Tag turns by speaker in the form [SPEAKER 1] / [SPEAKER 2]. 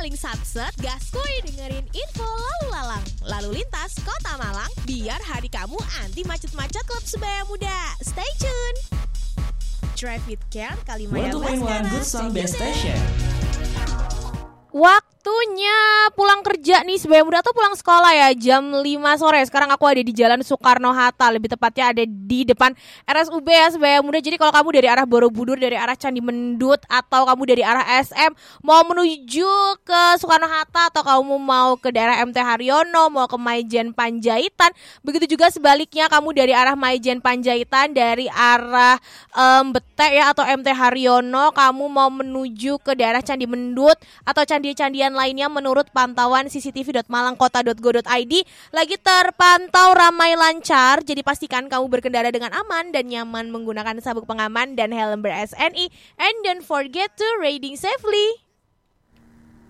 [SPEAKER 1] paling satset, gaskuy dengerin info lalu lalang, lalu lintas Kota Malang, biar hari kamu anti macet-macet klub sebaya muda. Stay tune. Drive with care, Kalimaya
[SPEAKER 2] Baskara. Good Song Best Station.
[SPEAKER 3] Waktunya pulang kerja nih Sebaya Muda atau pulang sekolah ya, jam 5 sore. Sekarang aku ada di Jalan Soekarno-Hatta, lebih tepatnya ada di depan RSUB ya Sebaya Muda. Jadi kalau kamu dari arah Borobudur, dari arah Candi Mendut, atau kamu dari arah SM mau menuju ke Soekarno-Hatta, atau kamu mau ke daerah MT Haryono, mau ke Maijen Panjaitan, begitu juga sebaliknya kamu dari arah Maijen Panjaitan, dari arah Bete ya atau MT Haryono, kamu mau menuju ke daerah Candi Mendut atau candi-candian lainnya, menurut pantauan cctv.malangkota.go.id lagi terpantau ramai lancar. Jadi pastikan kamu berkendara dengan aman dan nyaman menggunakan sabuk pengaman dan helm ber-SNI, and don't forget to riding safely.